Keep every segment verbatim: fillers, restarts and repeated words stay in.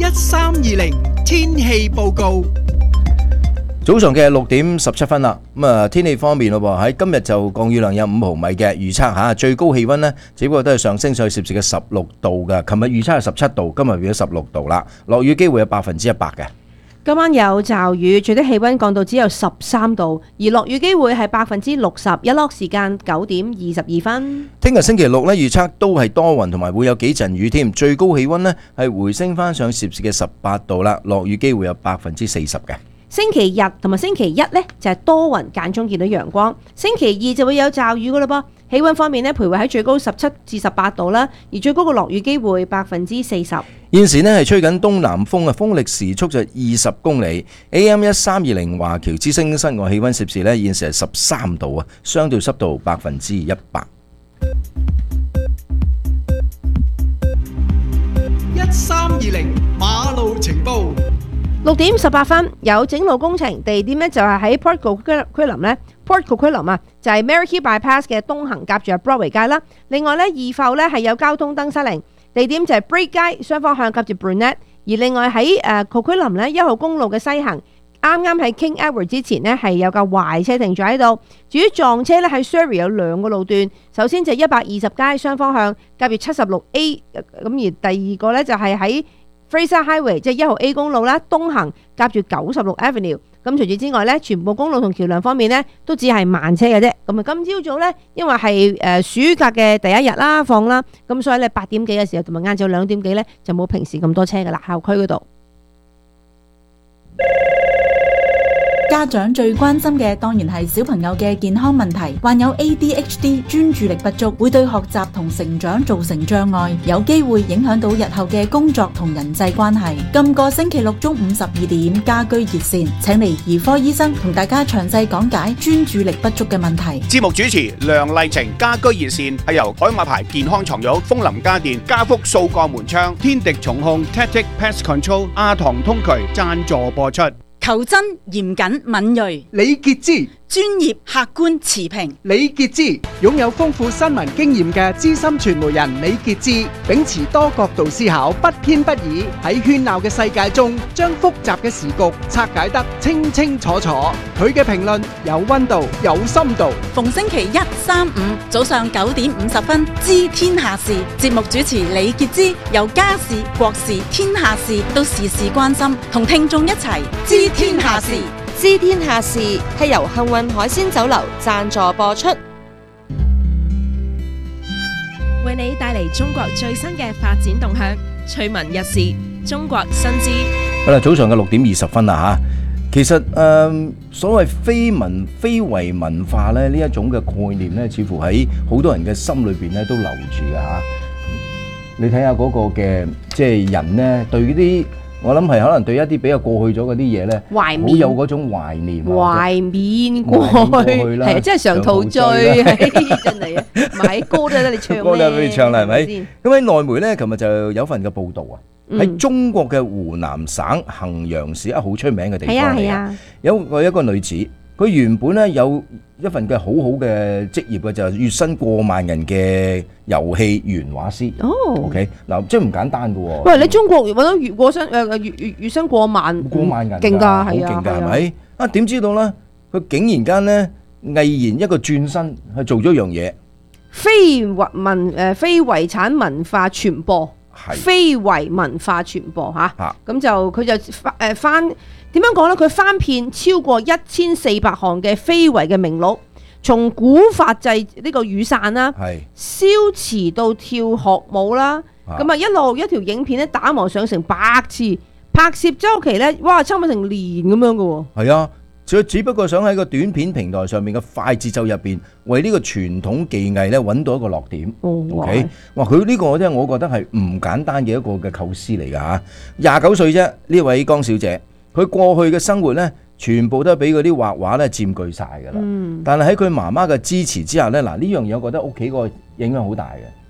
一三二零天氣報告。 早上嘅六點十七分啦，咁啊天氣方面咯喎，喺今日就降雨量有五毫米嘅預測嚇，最高氣温呢，只不過都係上升上去攝氏嘅十六度嘅，琴日預測係十七度，今日變咗十六度啦，落雨機會有百分之一百嘅。 今晚有驟雨，最低氣温降到只有十三度，而落雨機會係百分之六十，日落時間九點二十二分。 聽日星期六呢，預測都係多雲同埋會有幾陣雨添，最高氣温呢係回升翻上攝氏嘅十八度啦，落雨機會有百分之四十嘅。 星期日同埋星期一呢，就係多雲間中見到陽光，星期二就會有驟雨噶啦噃。氣温方面呢，徘徊喺最高十七至十八度啦，而最高嘅落雨機會百分之四十。 現時呢係吹緊東南風啊，風力時速就二十公里。A M 一三二零華僑之聲室外氣温攝氏呢，現時係十三度啊，相對濕度百分之一百。 一三二零馬路情報。 六點十八分，有整路工程，地點呢就係喺 Port Coquitlam 呢 Port Coquitlam 啊，就係 Merri Bypass 嘅東行夾住 Broadway 街啦。另外呢，二埠呢係有交通燈失靈，地點就係 Brake 街雙方向夾住 Brunette。而另外喺誒 Coquitlam 呢一號公路嘅西行，啱啱喺 King Edward 之前呢係有架壞車停咗喺度。至於撞車呢，喺 Surrey 有兩個路段，首先就係一百二十街雙方向夾住七十六 A， 咁而第二個呢就係喺Fraser Highway 即係一號 A 公路啦，東行夾住九十六 Avenue。咁除此之外咧，全部公路同橋梁方面咧，都只係慢車嘅啫。咁啊，今朝早咧，因為係誒暑假嘅第一日啦，放啦，咁所以咧八點幾嘅時候同埋晏晝兩點幾咧，就冇平時咁多車噶啦，校區嗰度。 家長最關心嘅當然係小朋友嘅健康問題，患有 A D H D 專注力不足，會對學習同成長造成障礙，有機會影響到日後嘅工作同人際關係。今個星期六中午十二點，家居熱線請嚟兒科醫生同大家詳細講解專注力不足嘅問題。 節目主持梁麗晴，家居熱線係由海馬牌健康床褥、楓林家電、家福數個門窗、天敵重控、Tactic Pest Control、亞堂通渠贊助播出。 求真、嚴謹、敏銳， 李潔芝。 專業、客觀、持平。 李潔芝擁有豐富新聞經驗嘅資深傳媒人李潔芝，秉持多角度思考，不偏不倚，喺喧鬧嘅世界中，將複雜嘅時局拆解得清清楚楚。佢嘅評論有溫度，有深度。 逢星期一、三、五早上九點五十分，知天下事。節目主持李潔芝，由家事、國事、天下事到時事關心，同聽眾一齊知天下事。 知天下事係由幸運海鮮酒樓贊助播出， 為你帶嚟中國最新嘅發展動向，趣聞軼事，中國新知。 好啦，早上嘅六點二十分啦嚇，其實誒、呃、所謂非文非遺文化咧，呢一種嘅概念咧，似乎喺好多人嘅心裏邊咧都留住嘅嚇。你睇下嗰個嘅即係人咧，對嗰啲。我諗係可能對一啲比較過去咗嗰啲嘢咧， 懷緬好有嗰種懷念， 懷緬過去，係啊，真係常陶醉，真係啊，買歌都得你唱咧， 歌都俾你唱啦，係咪？咁喺內媒咧，琴日就有份嘅報導啊，喺中國嘅湖南省衡陽市一好出名嘅地方嚟啊，有個一個女子，佢原本咧有一份嘅好好嘅職業嘅，就係月薪過萬人嘅遊戲原畫師。哦 ，OK， 嗱，即係唔簡單嘅喎。 喂，你中國揾到月過薪誒月月月薪過萬， 過萬人， 勁㗎，係啊， 好勁㗎，係咪？啊，點知道咧？佢竟然間咧毅然一個轉身去做咗一樣嘢， 非遺文誒非遺產文化傳播，非遺文化傳播嚇。咁就佢就誒翻。點樣講呢？佢翻遍超過一千四百項嘅非遺嘅名錄，從古法製呢個雨傘啦，燒瓷到跳學舞啦，咁啊一路一條影片咧打磨上成百次，拍攝周期咧，哇，差唔多成年咁樣噶喎。係啊， 佢只不過想喺個短片平台上面嘅快節奏入邊，為呢個傳統技藝咧揾到一個落點。哦、OK， 哇！佢呢個咧，我覺得係唔簡單嘅一個嘅構思嚟㗎嚇。廿九歲啫，呢位江小姐。佢過去嘅生活呢，全部都係俾嗰啲畫畫咧佔據晒㗎啦。嗯、但係喺佢媽媽嘅支持之下呢，嗱呢樣嘢我覺得屋企個影響好大嘅。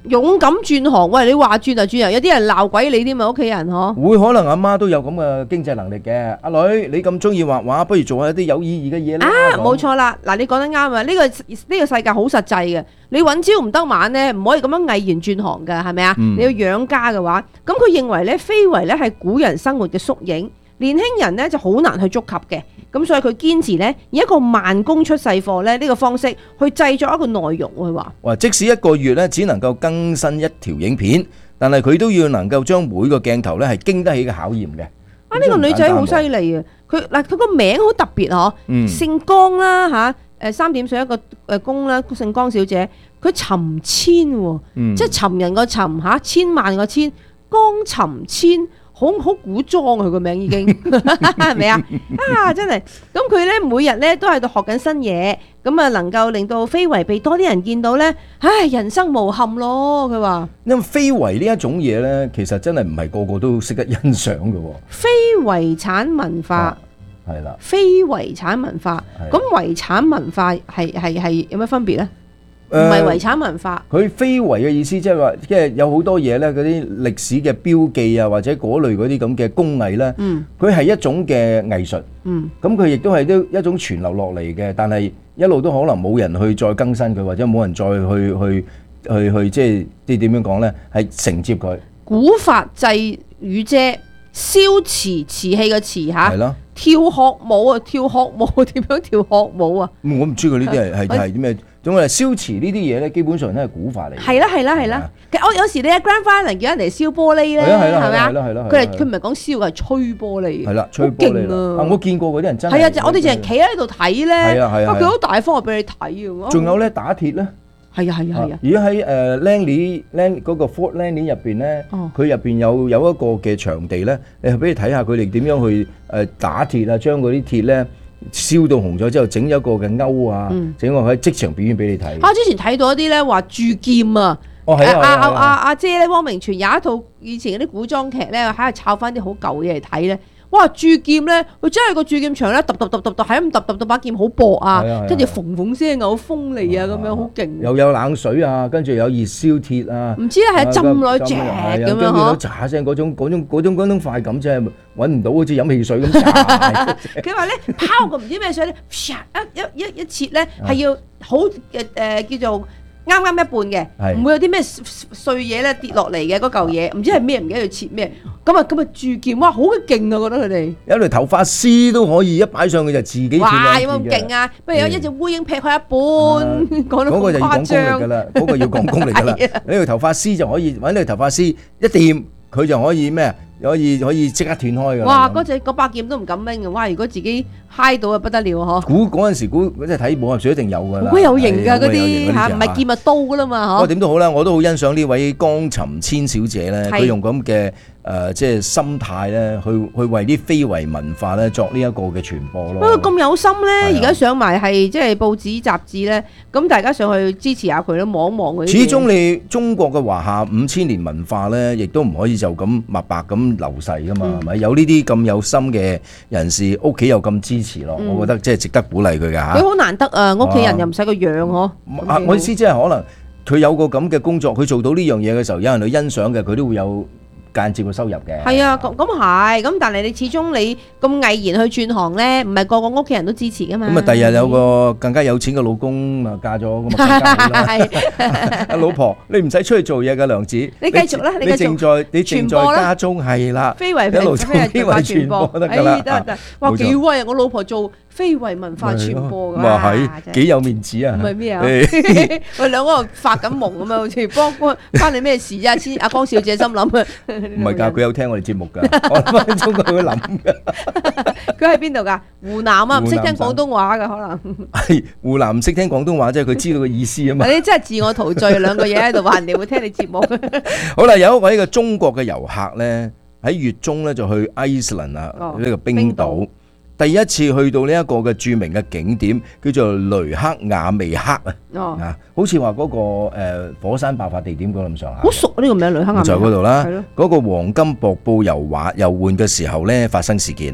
勇敢轉行，喂，你話轉就轉啊！有啲人鬧鬼你添嘛，屋企人嗬。 會可能阿媽都有咁嘅經濟能力嘅。阿女，你咁中意畫畫，不如做下啲有意義嘅嘢啦。 啊，冇錯啦！嗱，你講得啱啊！呢個呢個世界好實際嘅，你揾朝唔得晚咧，唔可以咁樣毅然轉行㗎，係咪啊？ 嗯你要養家嘅話，咁佢認為咧，非遺咧係古人生活嘅縮影，年輕人咧就好難去觸及嘅。咁所以佢堅持咧以一個慢工出細貨咧呢個方式去製作一個內容。佢話： 哇！即使一個月咧只能夠更新一條影片，但係佢都要能夠將每個鏡頭咧係經得起嘅考驗嘅。 啊！呢個女仔好犀利啊！佢嗱佢個名好特別嗬， 嗯姓江啦嚇，誒三點水一個誒公啦，姓江小姐，佢尋千喎， 嗯即係尋人個尋嚇，千萬個千，江尋千。好好古裝啊！佢個名已經係咪啊？啊，真係咁佢咧每日咧都喺度學緊新嘢，咁啊能夠令到非遺被多啲人見到咧，唉，人生無憾咯！佢話， 因為非遺呢一種嘢咧，其實真係唔係個個都識得欣賞嘅喎。 非遺產文化係啦， 非遺產文化，咁遺產文化係係係有咩分別咧？唔係遺產文化， 佢非遺嘅意思即係話，即係有好多嘢咧，嗰啲歷史嘅標記啊，或者嗰類嗰啲咁嘅工藝咧，佢係一種嘅藝術。咁佢亦都係都一種傳流落嚟嘅，但係一路都可能冇人去再更新佢，或者冇人再去去去去即係即係點樣講咧，係承接佢。 古法祭雨遮，燒瓷瓷器嘅瓷嚇。係咯。跳學舞啊！跳學舞點樣跳學舞啊？ 我唔知佢呢啲係係係啲咩，總之係燒瓷呢啲嘢咧，基本上都係古法嚟。 係啦係啦係啦，其實我有時你喺 Grand Final 叫人嚟燒玻璃咧，係咪啊？ 係啦係啦， 佢係佢唔係講燒，係吹玻璃。 係啦，吹玻璃啦。啊，我見過嗰啲人真係。 係啊，我哋淨係企喺度睇咧。 係啊係啊。 佢好大方，我俾你睇啊。 仲有咧打鐵咧。 係啊係啊係啊！ 而家喺誒 Langley Lang 嗰個 Fort Langley 入邊咧，佢入邊有有一個嘅場地咧，你係俾你睇下佢哋點樣去誒打鐵啊，將嗰啲鐵咧燒到紅咗之後，整咗一個嘅勾啊，整個喺即場表演俾你睇。 啊！之前睇到一啲咧話鑄劍啊， 哦係啊， 阿阿阿阿姐咧，汪明荃有一套以前嗰啲古裝劇咧，喺度抄翻啲好舊嘢嚟睇咧。哇！鑄劍咧，佢真係個鑄劍場咧，揼揼揼揼揼，係咁揼揼揼把劍好薄啊，跟住縫縫聲啊，好鋒利啊，咁樣好勁。 又有冷水啊，跟住有熱燒鐵啊。 唔知咧係浸落去咁樣嗬。跟住都喳聲嗰種嗰種嗰種嗰種快感，真係揾唔到，好似飲汽水咁喳。 佢話咧拋個唔知咩水咧，一一一一切咧係要好誒誒叫做。啱啱一半嘅，唔會有啲咩碎嘢咧跌落嚟嘅嗰嚿嘢，唔知係咩，唔記得要切咩。咁啊咁啊鑄劍，哇好嘅勁啊！覺得佢哋有條頭髮絲都可以一擺上去就自己斷。 哇！有冇咁勁啊？不如有一隻烏蠅劈開一半，講到咁誇張。 嗰個就要講功力㗎啦，嗰個要講功力㗎啦。呢條頭髮絲就可以揾呢條頭髮絲一掂，佢就可以咩？可以可以即刻斷開㗎。 哇！嗰隻嗰把劍都唔敢拎嘅，哇！如果自己嗨到啊不得了嗬。 估嗰陣時估即係睇武俠書一定有㗎啦。 好有型㗎嗰啲嚇，唔係劍啊刀㗎啦嘛嗬。不過點都好啦，我都好欣賞呢位江尋千小姐咧，佢用咁嘅誒即係心態咧，去去為啲非遺文化咧作呢一個嘅傳播咯。 不過咁有心咧，而家上埋係即係報紙雜誌咧，咁大家上去支持下佢咯，望一望佢。 始終你中國嘅華夏五千年文化咧，亦都唔可以就咁白白咁流逝噶嘛，係咪？有呢啲咁有心嘅人士，屋企又咁支持咯，我覺得即係值得鼓勵佢㗎嚇。 佢好難得啊，屋企人又唔使個養嗬。 啊，我意思即係可能佢有個咁嘅工作，佢做到呢樣嘢嘅時候，有人去欣賞嘅，佢都會有間接嘅收入嘅。 係啊，咁咁係，咁但係你始終你咁毅然去轉行咧，唔係個個屋企人都支持噶嘛。 咁啊，第日有個更加有錢嘅老公啊，嫁咗咁啊，更加好啦。阿老婆，你唔使出去做嘢嘅娘子， 你繼續啦，你繼續。 你正在你正在家中係啦， 非遺一路做非遺傳播得㗎啦。 得得，哇幾威啊！我老婆做非遺文化傳播㗎。 哇係，幾有面子啊！ 唔係咩啊？我兩個發緊夢咁啊，好似幫幫關你咩事啊？先阿江小姐心諗啊。 唔係㗎，佢有聽我哋節目㗎，我分分鐘佢會諗㗎。 佢喺邊度㗎？湖南啊，唔識聽廣東話㗎可能。 係湖南唔識聽廣東話，即係佢知道個意思啊嘛。 你真係自我陶醉，兩個嘢喺度話人哋會聽你節目。 好啦，有一位嘅中國嘅遊客咧，喺月中咧就去 Iceland 啊，呢個冰島，第一次去到呢一個嘅著名嘅景點叫做雷克雅未克啊，啊，好似話嗰個誒火山爆發地點嗰咁上下。 好熟呢個名，雷克雅未克。 就喺嗰度啦，嗰個黃金瀑布遊玩遊玩嘅時候咧發生事件啦。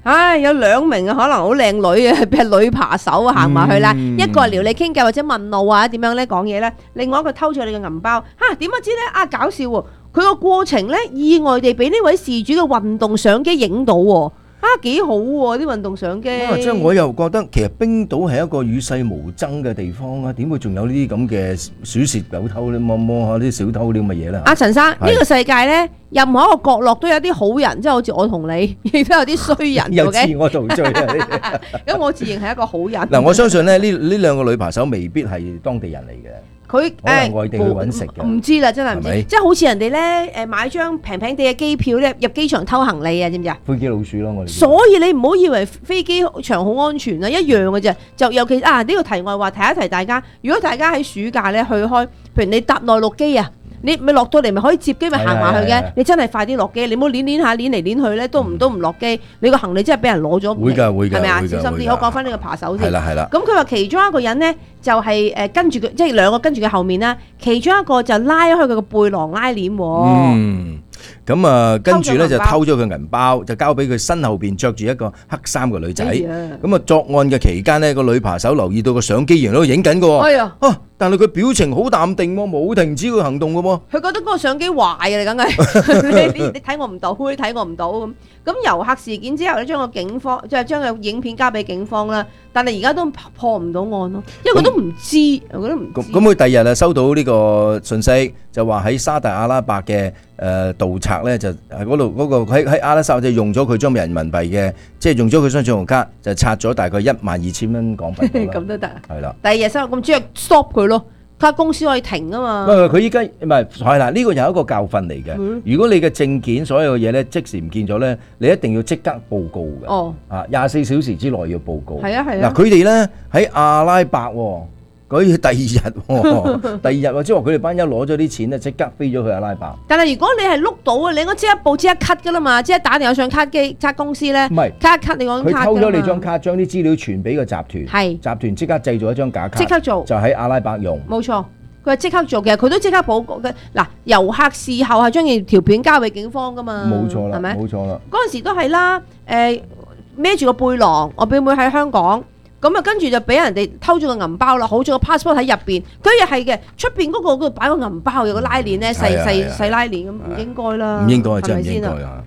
唉，有兩名啊，可能好靚女嘅，係女扒手啊，行埋去啦。一個係撩你傾偈或者問路啊，點樣咧講嘢咧？另外一個偷咗你嘅銀包，嚇點不知咧啊搞笑喎！佢個過程咧意外地俾呢位事主嘅運動相機影到喎。啊，幾好喎！啲運動相機， 啊，即係我又覺得其實冰島係一個與世無爭嘅地方啊，點會仲有呢啲咁嘅鼠竊狗偷咧摸摸下啲小偷啲咁嘅嘢咧？ 阿陳生，呢個世界咧，任何一個角落都有啲好人，即係好似我同你，亦都有啲衰人。 又自我陶醉啊！ 咁我自認係一個好人。 嗱，我相信咧呢呢兩個女扒手未必係當地人嚟嘅。 佢誒外地去揾食嘅， 唔知啦，真係唔知，即係好似人哋咧誒買張平平地嘅機票咧入機場偷行李啊，知唔知啊？ 飛機老鼠咯，我哋。 所以你唔好以為飛機場好安全啊，一樣嘅啫。就尤其啊呢個題外話提一提大家，如果大家喺暑假咧去開，譬如你搭內陸機啊。你咪落到嚟咪可以接機咪行埋去嘅，你真係快啲落機，你唔好攣攣下攣嚟攣去咧，都唔都唔落機，你個行李真係俾人攞咗。 會㗎會㗎， 係咪啊？小心啲，我講翻呢個扒手先。 係啦係啦。 咁佢話其中一個人咧就係誒跟住佢，即係兩個跟住佢後面啦，其中一個就拉開佢個背囊拉鏈喎。 嗯。咁啊，跟住咧就偷咗佢銀包，就交俾佢身後邊着住一個黑衫嘅女仔。咁啊，作案嘅期間呢，個女扒手留意到個相機仍喺度影緊嘅。 係啊， 啊，但係佢表情好淡定喎，冇停止佢行動嘅喎。 佢覺得嗰個相機壞啊，你梗係你你睇我唔到，你睇我唔到咁。咁遊客事件之後咧，將個警方即係將個影片交俾警方啦。但係而家都破唔到案咯，因為佢都唔知，我都唔知。 咁佢第二日啊收到呢個信息，就話喺沙特阿拉伯嘅誒盜賊咧，就喺嗰度嗰個喺喺阿拉伯就用咗佢張人民幣嘅，即係用咗佢張信用卡，就拆咗大概一萬二千蚊港幣。 咁都得。 係啦。 第二日收咁即係 stop 佢咯。間公司可以停啊嘛。 唔係佢依家唔係係啦，呢個又係一個教訓嚟嘅。嗯、如果你嘅證件所有嘅嘢咧即時唔見咗咧，你一定要即刻報告嘅。哦。啊，廿四小時之內要報告。係啊係啊。嗱，佢哋咧喺阿拉伯喎，佢第二日喎，第二日喎，即係話佢哋班友攞咗啲錢咧，即刻飛咗去阿拉伯。但係如果你係碌到啊，你應該即刻報即刻 cut 噶啦嘛，即係打電話上卡機卡公司咧。唔係 cut cut 你講卡。佢偷咗你張卡，將啲資料傳俾個集團。係。集團即刻製造一張假卡。即刻做。就喺阿拉伯用。冇錯。佢係即刻做嘅，佢都即刻報告嘅。嗱，遊客事後係將件條片交俾警方噶嘛，冇錯啦，係咪？冇錯啦。嗰陣時都係啦，誒孭住個背囊，我表妹喺香港，咁啊跟住就俾人哋偷咗個銀包啦，好咗個 passport 喺入邊，佢又係嘅，出邊嗰個嗰度擺個銀包有個拉鏈咧，細細細拉鏈咁，唔應該啦，唔應該真係唔應該啊！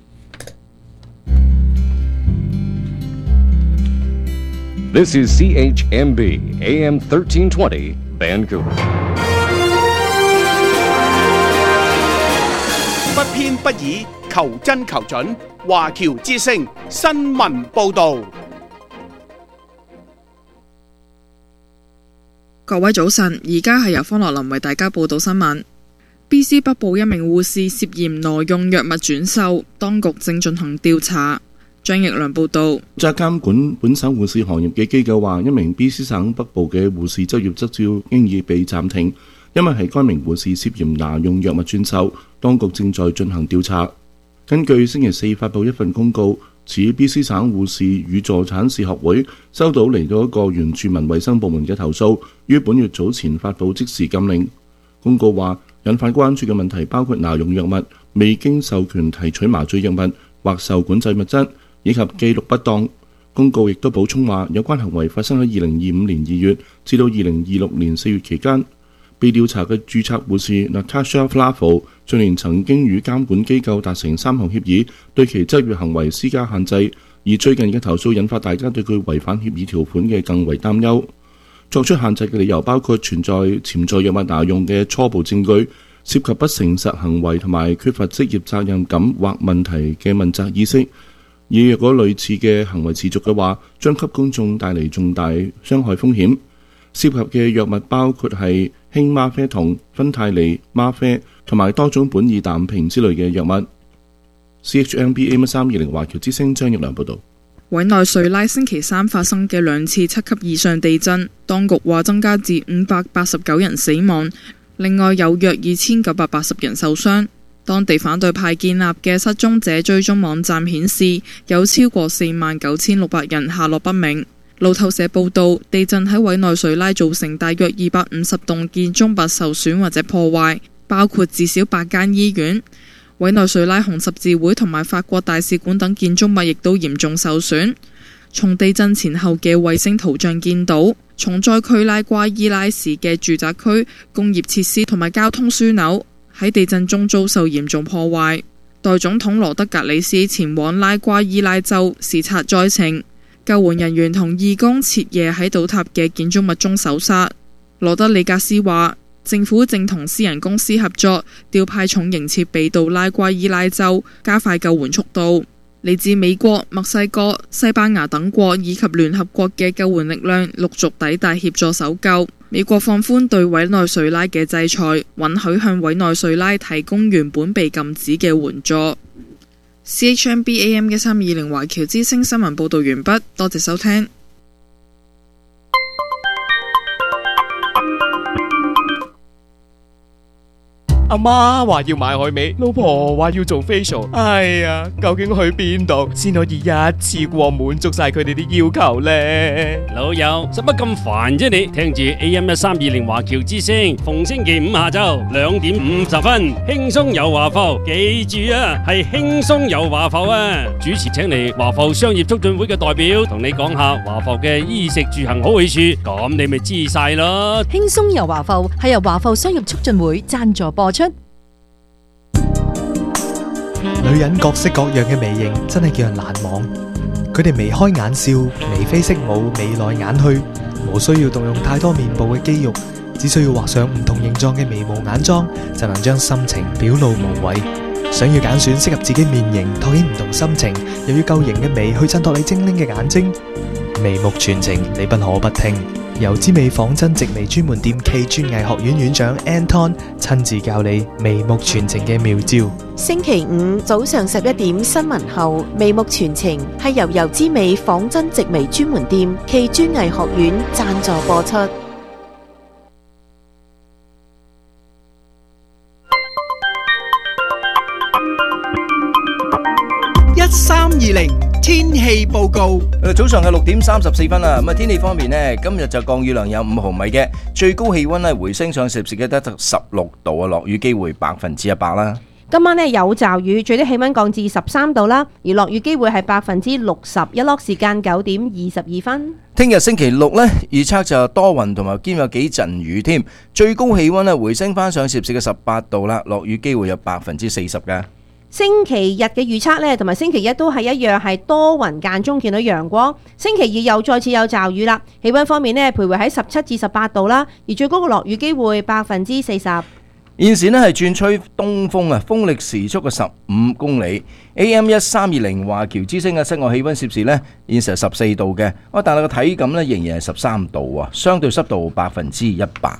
This is C H M B A M thirteen twenty Vancouver。 不偏不倚，求真求準。華僑之聲新聞報導。 各位早晨，而家係由方樂林為大家報道新聞。B C 北部一名護士涉嫌挪用藥物轉售，當局正進行調查。張奕良報道， 責監管本省護士行業嘅機構話，一名 B C 省北部嘅護士執業執照經已被暫停，因為係該名護士涉嫌挪用藥物轉售，當局正在進行調查。根據星期四發布一份公告，指 B C 省護士與助產士學會收到嚟到一個原住民衛生部門嘅投訴，於本月早前發布即時禁令。公告話，引發關注嘅問題包括挪用藥物、未經授權提取麻醉藥物或受管制物質，以及記錄不當。公告亦都補充話，有關行為發生喺二零二五年二月至到二零二六年四月期間。被調查嘅註冊護士 Natasha Flavo 去年曾經與監管機構達成三項協議，對其執業行為施加限制。而最近嘅投訴引發大家對佢違反協議條款嘅更為擔憂。作出限制嘅理由包括存在潛在藥物挪用嘅初步證據，涉及不誠實行為同埋缺乏職業責任感或問題嘅問責意識。而若果類似嘅行為持續嘅話，將給公眾帶嚟重大傷害風險。涉及嘅藥物包括係氫嗎啡酮、芬太尼、嗎啡同埋多種苯二氮平之類嘅藥物。C H M B A M 三二零華僑之聲張玉良報道。 委內瑞拉星期三發生嘅兩次七級以上地震，當局話增加至五百八十九人死亡，另外有約二千九百八十人受傷。當地反對派建立嘅失蹤者追蹤網站顯示，有超過四萬九千六百人下落不明。路透社報道，地震喺委內瑞拉造成大約二百五十棟建築物受損或者破壞，包括至少八間醫院。 委內瑞拉紅十字會同埋法國大使館等建築物亦都嚴重受損。從地震前後嘅衛星圖像見到，重災區拉瓜伊拉市嘅住宅區、工業設施同埋交通樞紐喺地震中遭受嚴重破壞。代總統羅德格里斯前往拉瓜伊拉州視察災情，救援人員同義工徹夜喺倒塌嘅建築物中搜索。羅德里格斯話，政府正同私人公司合作，調派重型設備到拉瓜伊拉州，加快救援速度。嚟自美國、墨西哥、西班牙等國以及聯合國嘅救援力量陸續抵達協助搜救。美國放寬對委內瑞拉嘅制裁，允許向委內瑞拉提供原本被禁止嘅援助。C H M B A M 一三二零華僑之聲新聞報道完畢，多謝收聽。 阿媽話要買海味，老婆話要做 facial， 哎呀，究竟去邊度先可以一次過滿足晒佢哋啲要求呢？ 老友，使乜咁煩啫你？聽住 A M 一三二零華僑之聲，逢星期五下晝兩點五十分，輕鬆遊華埠，記住啊，係輕鬆遊華埠啊！主持請嚟華埠商業促進會嘅代表，同你講下華埠嘅衣食住行好去處，咁你咪知晒咯。 輕鬆遊華埠係由華埠商業促進會贊助播出。 女人各式各樣嘅眉形真係叫人難忘，佢哋眉開眼笑、眉飛色舞、眉來眼去，無需要動用太多面部嘅肌肉，只需要畫上唔同形狀嘅眉毛眼妝，就能將心情表露無遺。想要揀選適合自己面型，托起唔同心情，又要夠型嘅眉去襯托你精靈嘅眼睛，眉目傳情，你不可不聽。由之美仿真直眉專門店暨專藝學院院長 Anton 親自教你眉目傳情嘅妙招。 星期五早上十一點新聞後，眉目傳情係由由之美仿真直眉專門店暨專藝學院贊助播出。 一三二零天氣報告。 早上嘅六點三十四分啦。咁啊，天氣方面呢，今日就降雨量有五毫米嘅，最高氣溫呢回升上攝氏嘅得十六度啊，落雨機會百分之一百啦。 今晚呢有驟雨，最低氣溫降至十三度啦，而落雨機會係百分之六十，日落時間九點二十二分。 聽日星期六呢，預測就多雲同埋兼有幾陣雨添，最高氣溫呢回升翻上攝氏嘅十八度啦，落雨機會有百分之四十嘅。 星期日嘅預測呢，同埋星期一都係一樣，係多雲間中見到陽光。星期二又再次有驟雨啦。氣溫方面呢，徘徊喺十七至十八度啦，而最高嘅落雨機會百分之四十。 現時呢係轉吹東風啊，風力時速嘅十五公里。A M 一三二零華僑之聲嘅室外氣溫攝氏呢，現時係十四度嘅，啊，但係個體感呢仍然係十三度啊，相對濕度百分之一百。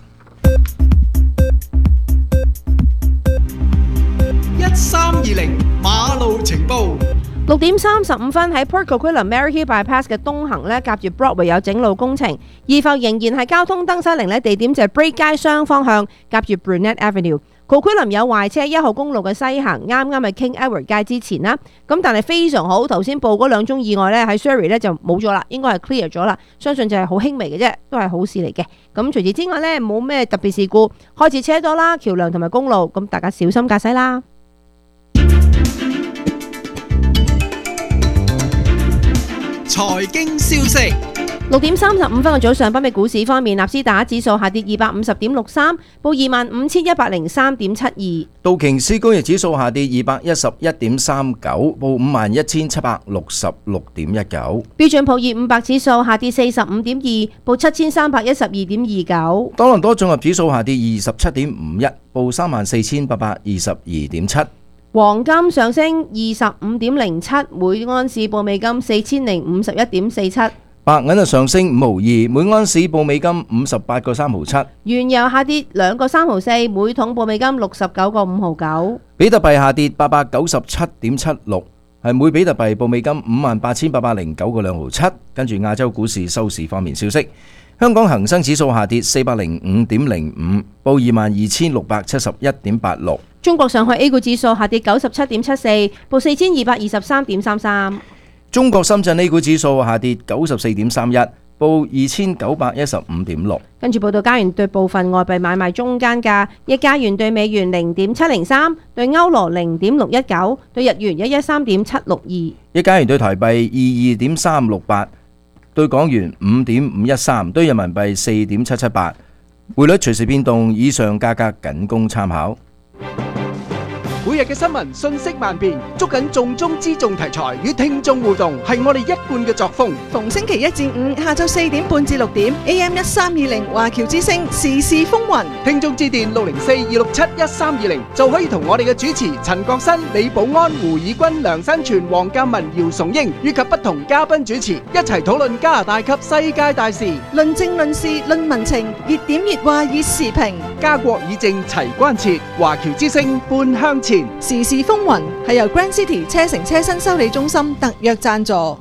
一三二零馬路情報。 六點三十五分喺 Port Coquitlam Merry Hill Bypass 嘅東行咧，夾住 Broadway 有整路工程，二埠仍然係交通燈失靈咧，地點就係 Break 街雙方向夾住 Brunette Avenue。Coquitlam 有壞車，一號公路嘅西行啱啱係 King Edward 街之前啦，咁但係非常好，頭先報嗰兩宗意外咧喺 Surrey 咧就冇咗啦，應該係 clear 咗啦，相信就係好輕微嘅啫，都係好事嚟嘅。咁除此之外咧冇咩特別事故，開始車多啦，橋梁同埋公路，咁大家小心駕駛啦。 財經消息。 六點三十五分嘅早上，北美股市方面，納斯達克指數下跌二百五十點六三，報二萬五千一百零三點七二。 道瓊斯工業指數下跌二百一十一點三九，報五萬一千七百六十六點一九。 標準普爾五百指數下跌四十五點二，報七千三百一十二點二九。 多倫多綜合指數下跌二十七點五一，報三萬四千八百二十二點七。 黃金上升二十五點零七，每安士報美金四千零五十一點四七。 白銀啊上升五毫二，每安士報美金五十八個三毫七。 原油下跌兩個三毫四，每桶報美金六十九個五毫九。 比特幣下跌八百九十七點七六，係每比特幣報美金五萬八千八百零九個兩毫七。跟住亞洲股市收市方面消息，香港恒生指數下跌四百零五點零五，報二萬二千六百七十一點八六。 中國上海 A 股指數下跌九十七點七四，報四千二百二十三點三三。 中國深圳 A 股指數下跌九十四點三一， 報二千九百一十五點六。 跟住報道，加元對部分外幣買賣中間價：一加元對美元零點七零三，對歐羅零點六一九，對日元一一三點七六二。 一加元對台幣二二點三六八，對港元五點五一三，對人民幣四點七七八。匯率隨時變動，以上價格僅供參考。 每日嘅新聞信息萬變，捉緊重中之重題材與聽眾互動，係我哋一貫嘅作風。 逢星期一至五下晝四點半至六點 ，A M 一三二零華僑之聲時事風雲。 聽眾致電六零四二六七一三二零就可以同我哋嘅主持陳國新、李寶安、胡以軍、梁新全、黃鑑文、姚崇英以及不同嘉賓主持一齊討論加拿大及世界大事， 論政論事論民情，熱點熱話熱時評， 家國以正齊關切，華僑之聲半向前。 時事風雲係由 Grand City 車城車身修理中心特約贊助，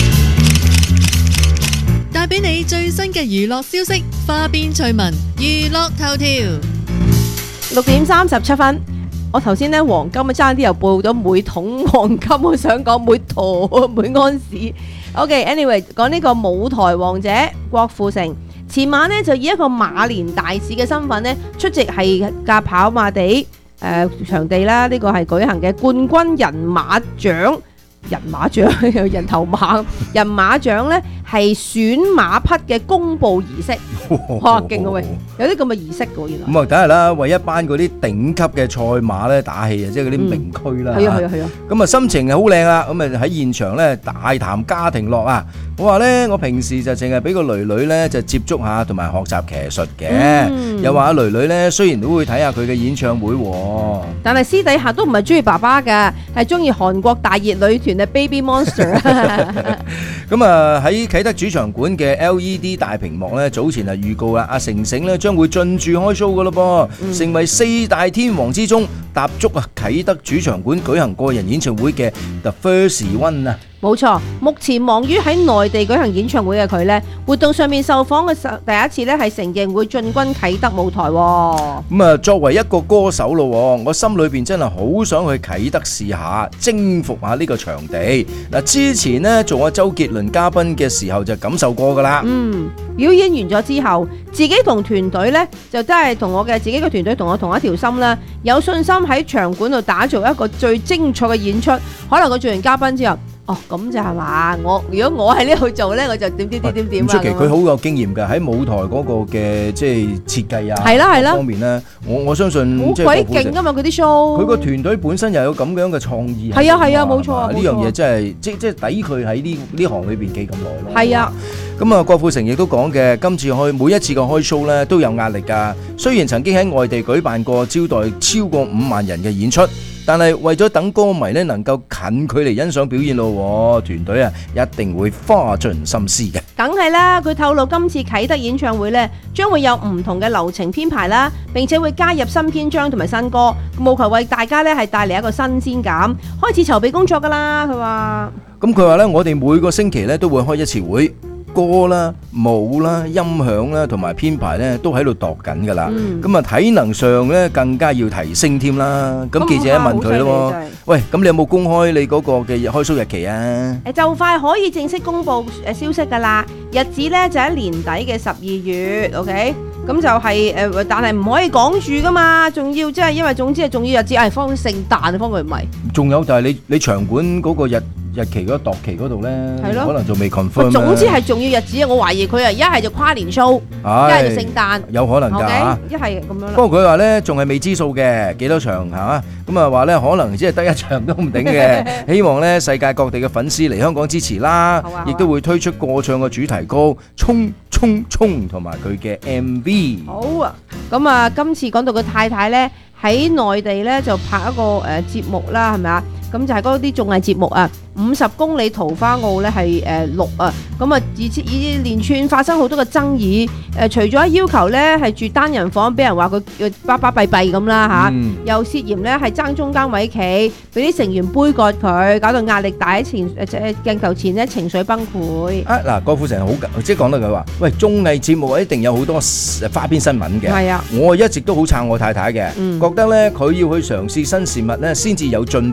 帶俾你最新嘅娛樂消息、花邊趣聞、娛樂頭條。 六點三十七分，我頭先咧黃金啊爭啲又報咗每桶黃金，我想講每陀每安士。OK，anyway， 講呢個舞台王者郭富城，前晚呢就以一個馬連大使嘅身份呢出席係架跑馬地。誒、呃、場地啦，呢、這個係舉行嘅冠軍人馬獎，人馬獎有人頭馬，人馬獎呢係選馬匹嘅公佈儀式，哇勁啊喂，有啲咁嘅儀式嘅原來。咁啊， 梗係啦，為一班嗰啲頂級嘅賽馬咧打氣啊，即係嗰啲名駒啦。 係啊係啊係啊。咁啊心情係好靚啊，咁啊喺現場咧大談家庭樂啊。我話咧，我平時就淨係俾個女女咧就接觸下同埋學習騎術嘅，嗯、又話阿女女咧雖然都會睇下佢嘅演唱會， 但係私底下都唔係中意爸爸㗎，係中意韓國大熱女團嘅 Baby Monster。 咁啊喺啟德主場館嘅 L E D 大屏幕咧，早前啊預告啦，阿成成咧將會進駐開 show 噶咯噃，嗯、成為四大天王之中踏足啊啟德主場館舉行個人演唱會嘅 The First One 啊！ 冇錯，目前忙於喺內地舉行演唱會嘅佢呢，活動上面受訪嘅時候，第一次呢係承認會進軍啟德舞台。 咁啊，作為一個歌手咯，我心裏邊真係好想去啟德試下，征服下呢個場地。嗱，之前呢做阿周杰倫嘉賓嘅時候就感受過噶啦。 嗯，表演完咗之後，自己同團隊呢就真係同我嘅自己嘅團隊同我同一條心啦，有信心喺場館度打造一個最精彩嘅演出。可能佢做完嘉賓之後。哦，咁就係嘛？我如果我喺呢度做咧，我就點點點點點啊！ 唔出奇，佢好有經驗㗎，喺舞台嗰個嘅即係設計啊， 係啦係啦方面咧，我我相信好鬼勁㗎嘛！佢啲 show， 佢個團隊本身又有咁樣嘅創意。 係啊係啊，冇錯啊！ 呢樣嘢真係即即係抵佢喺呢呢行裏邊企咁耐咯。 係啊。 咁啊，郭富城亦都講嘅，今次開每一次嘅開 show 咧都有壓力㗎。雖然曾經喺外地舉辦過招待超過五萬人嘅演出。但係為咗等歌迷咧能夠近距離欣賞表演咯，團隊啊一定會花盡心思嘅。 梗係啦，佢透露今次啟德演唱會咧將會有唔同嘅流程編排啦，並且會加入新篇章同埋新歌，務求為大家咧係帶嚟一個新鮮感。開始籌備工作噶啦，佢話。 咁佢話咧，我哋每個星期咧都會開一次會。歌啦、舞啦、音響啦，同埋編排咧，都喺度度緊噶啦。咁啊、嗯，體能上咧更加要提升添啦。咁記者一問佢咯，喂，咁你有冇公開你嗰個嘅開 show日期啊？ 誒，就快可以正式公布誒消息噶啦。日子咧就喺年底嘅十二月 ，OK。咁就係、是、誒，但係唔可以講住噶嘛，仲要即係因為總之係重要日子，係放聖誕啊，放佢唔係。仲有就係你你場館嗰個日。日期嗰度期嗰度咧，可能仲未 confirm。 總之係重要日子啊！我懷疑佢啊，一係就跨年 show，一係就聖誕， 有可能㗎嚇。 一係咁樣啦。 不過佢話咧，仲係未知數嘅，幾多場嚇？咁啊話咧，可能只係得一場都唔定嘅。希望咧世界各地嘅粉絲嚟香港支持啦，亦都會推出過唱嘅主題歌《衝衝衝》同埋佢嘅 M V。 好啊，咁啊，今次講到個太太咧喺內地咧就拍一個誒節目啦，係咪啊？咁就係嗰啲綜藝節目啊，五十公里桃花澳咧係誒錄啊，咁啊以以連串發生好多嘅爭議，誒、呃、除咗要求咧係住單人房，俾人話佢巴巴閉閉咁啦嚇，嗯、又涉嫌咧係爭中間位企，俾啲成員杯葛佢，搞到壓力大喺前誒鏡頭前咧情緒崩潰。啊嗱，郭富城好即係講得佢話，喂綜藝節目一定有好多花邊新聞嘅，係啊，我一直都好撐我太太嘅，嗯、覺得咧佢要去嘗試新事物咧先至有進步噶嘛。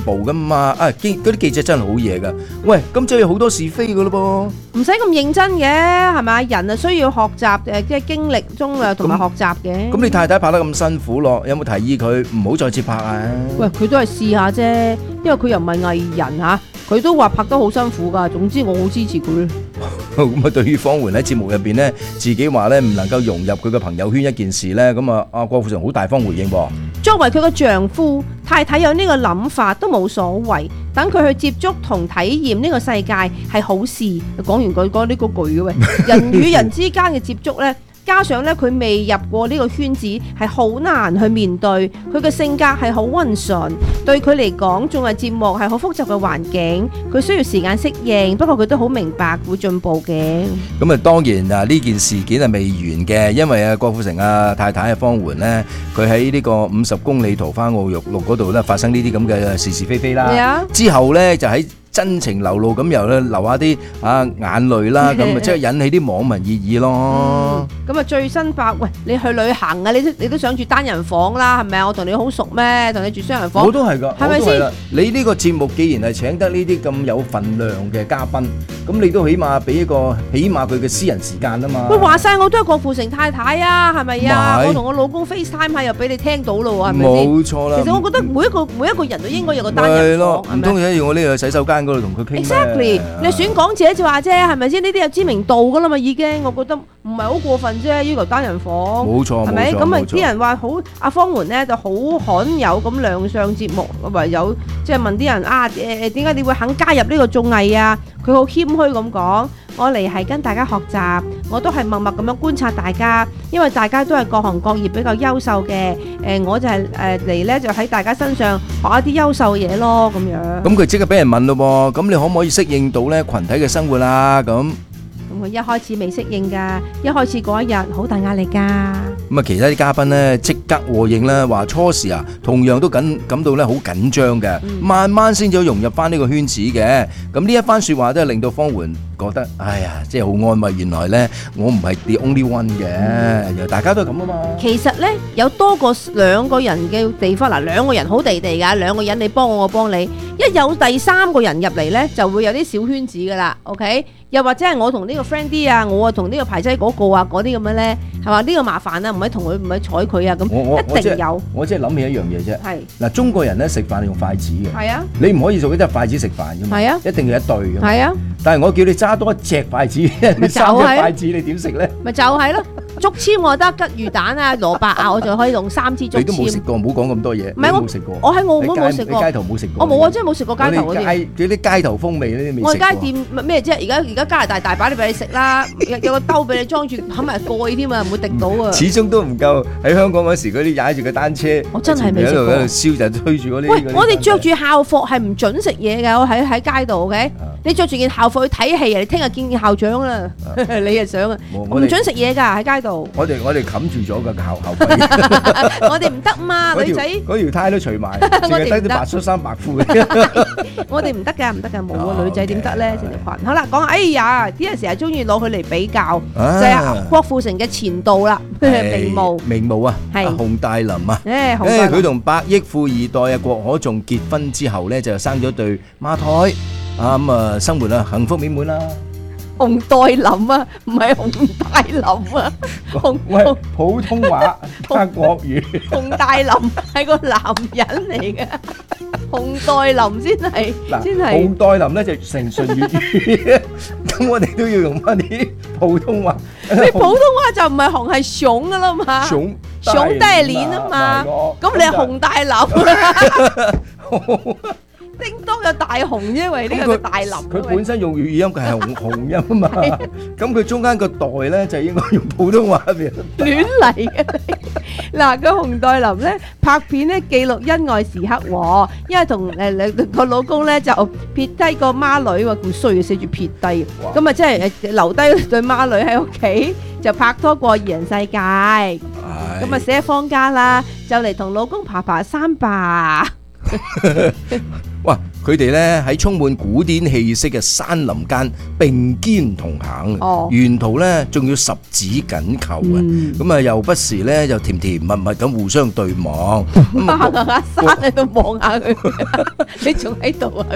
心啊！啊，記嗰啲記者真係好嘢㗎。喂，咁即係好多是非㗎咯噃。唔使咁認真嘅，係咪？人啊需要學習誒，即係經歷中啊同埋學習嘅。 咁你太太拍得咁辛苦咯，有冇提議佢唔好再接拍啊？ 喂，佢都係試下啫，因為佢又唔係藝人嚇，佢都話拍得好辛苦㗎。總之我好支持佢。 咁啊，對於方媛喺節目入邊呢，自己話咧唔能夠融入佢嘅朋友圈一件事咧，咁啊，阿郭富城好大方回應噃。 作為佢嘅丈夫，太太有呢個諗法都冇所謂，等佢去接觸同體驗呢個世界係好事。講完佢講呢個句嘅喂，人與人之間嘅接觸呢。加上咧，佢未入過呢個圈子，係好難去面對。佢嘅性格係好溫順，對佢嚟講，綜藝節目係好複雜嘅環境，佢需要時間適應。不過佢都好明白會進步嘅。 咁啊，當然啊，呢件事件係未完嘅，因為啊，郭富城啊太太啊方媛呢，佢喺呢個五十公里桃花澳玉露嗰度咧發生呢啲咁嘅是是非非啦。 啊、 之後呢，就喺真情流露咁又咧流下啲啊眼淚啦，咁啊即係引起啲網民熱議咯。 咁啊、嗯、最新發，喂，你去旅行啊，你都你都想住單人房啦，係咪啊？我同你好熟咩？同你住雙人房， 我都係㗎， 係咪先？ 你呢個節目既然係請得呢啲咁有份量嘅嘉賓，咁你都起碼俾一個起碼佢嘅私人時間啊嘛。喂， 話晒我都係郭富城太太啊，係咪啊？我同我老公 FaceTime 下又俾你聽到咯喎，係咪先？ 冇錯啦。 其實我覺得每一個每一個人都應該有個單人房，係咪？ 唔通而家要我呢個洗手間嗰度同佢傾咩？ Exactly， 你選港姐就話啫，係咪先？呢啲有知名度噶啦嘛，已經，我覺得唔係好過分啫，要求單人房。 冇錯， 係咪？咁啊，啲人話好，阿方媛咧就好罕有咁亮相節目，唯有即係問啲人啊，誒誒點解你會肯加入呢個綜藝啊？佢好謙虛咁講，我嚟係跟大家學習，我都係默默咁樣觀察大家，因為大家都係各行各業比較優秀嘅，誒我就係誒嚟咧就喺大家身上學一啲優秀嘢咯，咁樣。 咁佢即刻俾人問咯喎，咁你可唔可以適應到咧羣體嘅生活啊？咁。 咁佢一開始未適應㗎，一開始嗰一日好大壓力㗎。 咁啊，其他啲嘉賓咧即刻和應啦，話初時啊，同樣都感感到咧好緊張嘅，慢慢先至融入翻呢個圈子嘅。咁呢一番説話都係令到方媛覺得，哎呀，即係好安慰。原來咧，我唔係 the only one 嘅，大家都係咁啊嘛。 其實咧，有多過兩個人嘅地方，嗱兩個人好地地㗎，兩個人你幫我，我幫你。一有第三個人入嚟咧，就會有啲小圈子㗎啦。OK，又或者係我同呢個 friend 啲啊，我啊同呢個排擠嗰個啊，嗰啲咁樣咧，係嘛？呢個麻煩啊，唔係同佢唔係睬佢啊，咁一定有。 我即係諗起一樣嘢啫。 係嗱，中國人咧食飯係用筷子嘅。 係啊。 你唔可以做一隻筷子食飯㗎嘛。係啊。一定要一對㗎嘛。 係啊。 但係我叫你揸多一隻筷子，你三隻筷子你點食咧？ 咪就係咯。竹籤我得，吉魚蛋啊、蘿蔔啊，我就可以用三支竹籤。 你都冇食過，唔好講咁多嘢。 唔係我冇食過，我喺澳門冇食過。 你街頭冇食過？ 我冇啊，真係冇食過街頭嗰啲。 嗰啲街頭風味呢啲未食過。 我街店咩啫？而家而家加拿大大把你俾你食啦，有有個兜俾你裝住，冚埋蓋添啊，唔會滴到啊。 始終都唔夠喺香港嗰時嗰啲踩住個單車， 我真係未食過。 喺度喺度燒就推住嗰啲。 喂，我哋着住校服係唔準食嘢㗎，我喺喺街度 ，OK？你着住件校服去睇戲啊！你聽日見校長啦，你又想啊？唔準食嘢㗎喺街度。 我哋我哋冚住咗個校校徽。 我哋唔得嘛，女仔嗰條呔都除埋，淨係得啲白恤衫白褲嘅。 我哋唔得㗎，唔得㗎，冇啊！女仔點得咧？成條裙。好啦，講下，哎呀，啲人成日中意攞佢嚟比較，就係郭富城嘅前度啦，名模。 名模啊，係洪大林啊。 誒， 誒，佢同百億富二代啊郭可頌結婚之後咧，就生咗對孖胎。啊咁啊，生活啊幸福美滿啦。 洪代林啊，唔係洪大林啊。洪喂，普通話加國語。 洪大林係個男人嚟嘅，洪代林先係先係。 洪代林咧就成純粵語，咁我哋都要用翻啲普通話。 你普通話就唔係洪係熊噶啦嘛？ 熊熊大林啊嘛，咁你係洪大林啊？叮當有大雄啫，因為呢個大林。 佢本身用粵語音，佢係紅紅音啊嘛。咁佢中間個代咧就應該用普通話入邊。 亂嚟嘅。嗱，個洪代林咧拍片咧記錄恩愛時刻喎，因為同誒兩個老公咧就撇低個孖女喎，咁衰嘅寫住撇低，咁啊即係誒留低對孖女喺屋企，就拍拖過二人世界。咁啊寫坊間啦，就嚟同老公爬爬山吧。 哇！ 佢哋咧喺充滿古典氣息嘅山林間並肩同行， 哦、 沿途咧仲要十指緊扣啊！咁啊、嗯，又不時咧又甜甜蜜蜜咁互相對望。 行下山喺度望下佢，你仲喺度啊？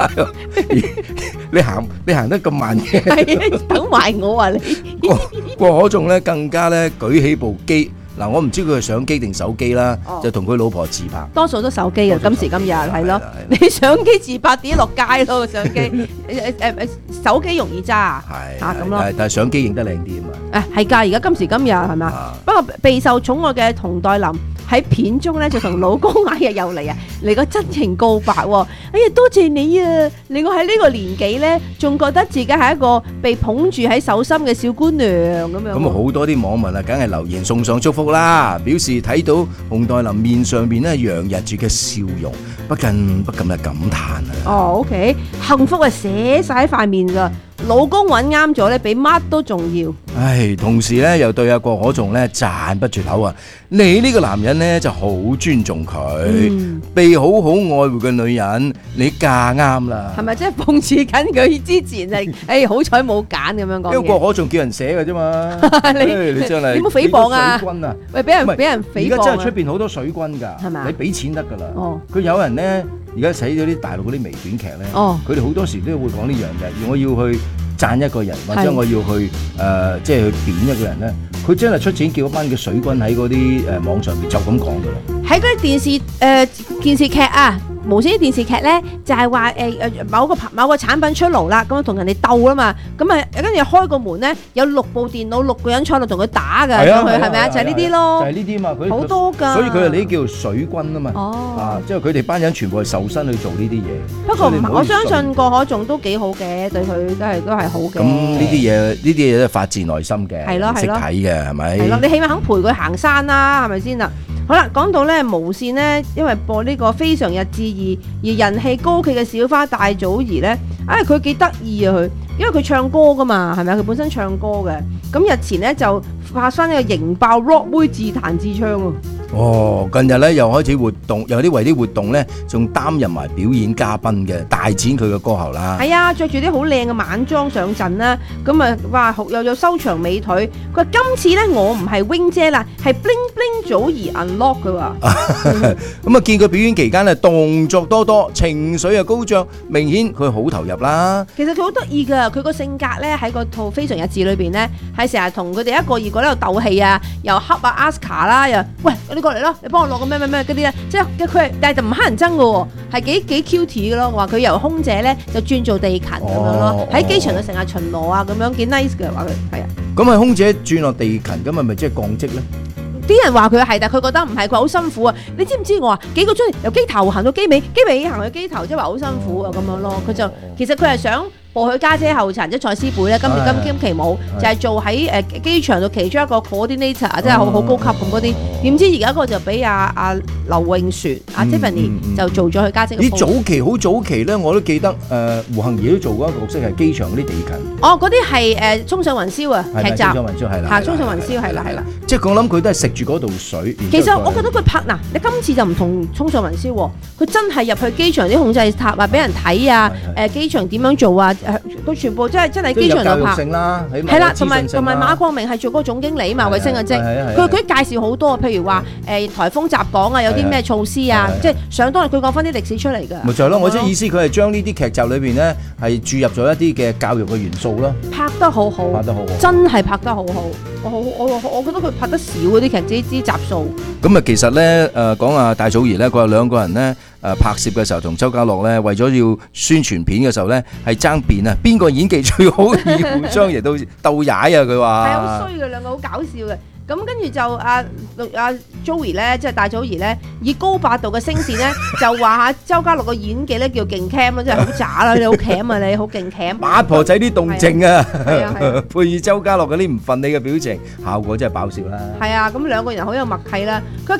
你行你行得咁慢嘅， 係等埋我啊！你郭可仲咧更加咧舉起部機。嗱，我唔知佢係相機定手機啦，哦、就同佢老婆自拍。 多數都手機嘅，今時今日係咯。你相機自拍點落街咯？相機誒誒手機容易揸啊，嚇咁咯。 但係相機影得靚啲啊嘛。 誒係㗎，而家今時今日係咪？啊、不過備受寵愛嘅佟黛琳喺片中咧就同老公哎呀又嚟啊嚟個真情告白喎！哎呀多謝你啊，令我喺呢個年紀咧仲覺得自己係一個被捧住喺手心嘅小姑娘咁樣。 咁啊好多啲網民啊，梗係留言送上祝福啦，表示睇到佟黛琳面上邊咧洋溢住嘅笑容，不禁不禁嘅感嘆啊！ 哦 ，OK， 幸福啊寫晒喺塊面㗎。老公揾啱咗咧，比乜都重要。 唉，同時咧又對阿郭可仲咧讚不絕口啊！你呢個男人咧就好尊重佢，嗯、被好好愛護嘅女人，你嫁啱啦。係咪即係諷刺緊佢之前係？誒好彩冇揀咁樣講。 因為郭可仲叫人寫嘅啫嘛。 你你真係你冇誹謗啊！ 水軍啊！ 喂，俾人俾人誹謗啊！ 而家真係出邊好多水軍㗎，係咪？你俾錢得㗎啦。哦。佢有人咧，而家睇咗啲大陸嗰啲微短劇咧，哦，佢哋好多時都會講呢樣嘅。我要去讚一個人，或者我要去誒、呃，即係去貶一個人咧，佢真係出錢叫一班嘅水軍喺嗰啲誒網上面就咁講㗎啦。喺嗰啲電視誒、呃、電視劇啊，無線啲電視劇咧，就係話誒誒某個某個產品出爐啦，咁啊同人哋鬥啦嘛，咁啊跟住開個門咧，有六部電腦，六個人坐喺度同佢打㗎，咁佢係咪啊？就係呢啲咯， 就係呢啲嘛，佢好多㗎， 所以佢哋呢啲叫做水軍啊嘛， 哦、 啊，即係佢哋班人全部係受薪去做呢啲嘢。 不過唔係，我相信郭可仲都幾好嘅，對佢都係都係好嘅。 咁呢啲嘢呢啲嘢都係發自內心嘅， 係咯係咯， 識睇嘅係咪？ 係咯，你起碼肯陪佢行山啦，係咪先啊？好啦，講到咧無線咧，因為播呢個非常日誌二而人氣高企嘅小花戴祖兒咧，唉佢幾得意啊佢，因為佢唱歌噶嘛，係咪啊？佢本身唱歌嘅，咁日前咧就發生一個型爆 rock 妹自彈自唱喎。 哦，近日咧又開始活動，有啲為啲活動咧，仲擔任埋表演嘉賓嘅，大展佢嘅歌喉啦。 係啊，着住啲好靚嘅晚裝上陣啦，咁啊，哇，又有修長美腿。佢話今次咧我唔係 wing 姐啦，係 bling bling 祖兒 unlock 佢話。 咁啊，見佢表演期間咧動作多多，情緒又高漲，明顯佢好投入啦。 其實佢好得意㗎，佢個性格咧喺個套《非常日誌》裏邊咧，係成日同佢哋一個二個喺度鬥氣啊，又恰啊 Aska 啦，又喂。你過嚟咯，你幫我攞個咩咩咩嗰啲咧，即係佢係，但係就唔乞人憎嘅喎，係幾幾 cute 嘅咯。我話佢由空姐咧就轉做地勤咁樣咯，喺機場度成日巡邏啊，咁樣幾 nice 嘅話佢係啊。 咁係空姐轉落地勤，咁係咪即係降職咧？ 啲人話佢係，但係佢覺得唔係，佢好辛苦啊！你知唔知我話幾個鐘由機頭行到機尾，機尾行去機頭，即係話好辛苦啊咁樣咯。佢就其實佢係想播佢家姐後塵，即係蔡思貝咧，今今今期冇就係做喺誒機場度其中一個 coordinator， 即係好好高級咁嗰啲。點知而家個就俾阿阿劉穎璇、阿 Tiffany 就做咗佢家姐嘅。 咦，早期好早期咧，我都記得誒胡杏兒都做過一個角色係機場嗰啲地勤。 哦，嗰啲係誒衝上雲霄啊劇集， 衝上雲霄係啦， 嚇衝上雲霄係啦係啦。 即係我諗佢都係食住嗰度水。 其實我覺得佢拍嗱，你今次就唔同衝上雲霄喎，佢真係入去機場啲控制塔啊，俾人睇啊，誒機場點樣做啊，都全部真係真係機場度拍。係啦，同埋同埋馬國明係做嗰個總經理嘛，衛星嘅職。佢佢介紹好多，譬如話誒颱風襲港啊，有啲咩措施啊，即係想當日佢講翻啲歷史出嚟㗎。 咪就係咯，我即係意思，佢係將呢啲劇集裏邊咧係注入咗一啲嘅教育嘅元素咯。 拍得好好， 拍得好好， 真係拍得好好。我好我我覺得佢拍得少嗰啲劇啲啲集數。 咁啊，其實咧誒講啊戴祖兒咧，佢話兩個人咧誒拍攝嘅時候同周家樂咧，為咗要宣傳片嘅時候咧，係爭辯啊，邊個演技最好，而互相亦都鬥踩啊！佢話係好衰嘅，兩個好搞笑嘅。咁跟住就阿阿 Joey 咧，即係戴祖兒咧，以高八度嘅聲線咧，就話下周家樂個演技咧叫勁 cam 咯，真係好渣啦！你好 cam 啊，你好勁 cam。 八婆仔啲動靜啊，配以周家樂嗰啲唔憤你嘅表情，效果真係爆笑啦。 係啊，咁兩個人好有默契啦。佢話其實